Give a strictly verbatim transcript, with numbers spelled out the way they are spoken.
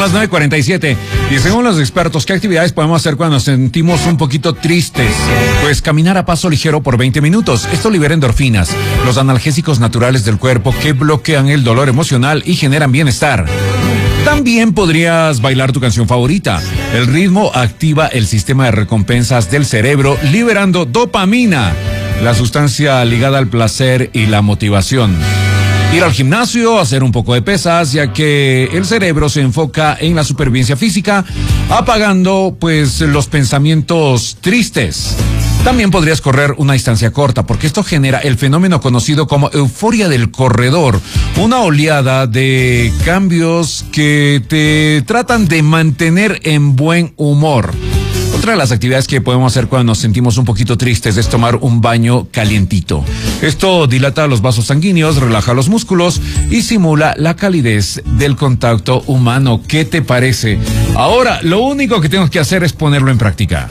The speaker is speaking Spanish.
las nueve cuarenta y siete. Y según los expertos, ¿qué actividades podemos hacer cuando nos sentimos un poquito tristes? Pues caminar a paso ligero por veinte minutos. Esto libera endorfinas, los analgésicos naturales del cuerpo que bloquean el dolor emocional y generan bienestar. También podrías bailar tu canción favorita. El ritmo activa el sistema de recompensas del cerebro, liberando dopamina, la sustancia ligada al placer y la motivación. Ir al gimnasio, hacer un poco de pesas, ya que el cerebro se enfoca en la supervivencia física, apagando pues los pensamientos tristes. También podrías correr una distancia corta, porque esto genera el fenómeno conocido como euforia del corredor, una oleada de cambios que te tratan de mantener en buen humor. Otra de las actividades que podemos hacer cuando nos sentimos un poquito tristes es tomar un baño calientito. Esto dilata los vasos sanguíneos, relaja los músculos y simula la calidez del contacto humano. ¿Qué te parece? Ahora, lo único que tenemos que hacer es ponerlo en práctica.